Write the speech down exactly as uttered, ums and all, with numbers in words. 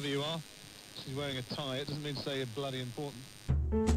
whoever you are. She's wearing a tie. It doesn't mean to say you're bloody important.